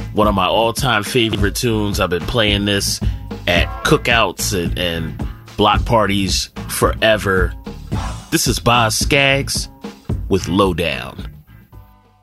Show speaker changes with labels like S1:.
S1: one of my all-time favorite tunes. I've been playing this at cookouts and block parties forever. This is Boz Scaggs with Lowdown.